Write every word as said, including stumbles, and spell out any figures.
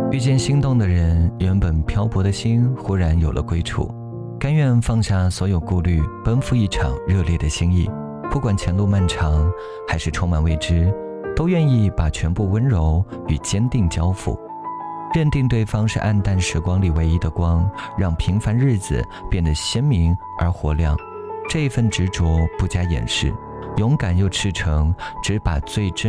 遇见心动的人，原本漂泊的心忽然有了归处，甘愿放下所有顾虑，奔赴一场热烈的心意。不管前路漫长还是充满未知，都愿意把全部温柔与坚定交付，认定对方是暗淡时光里唯一的光，让平凡日子变得鲜明而火亮。这一份执着不加掩饰，勇敢又赤诚，只把最真